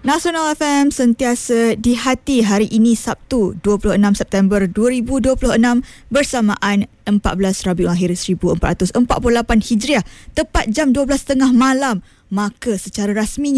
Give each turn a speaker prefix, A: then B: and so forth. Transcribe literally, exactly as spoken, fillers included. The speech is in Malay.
A: Nasional F M sentiasa di hati. Hari ini Sabtu dua puluh enam September dua ribu dua puluh enam bersamaan empat belas Rabiul Akhir seribu empat ratus empat puluh lapan Hijriah, tepat jam dua belas tiga puluh malam. Maka secara rasminya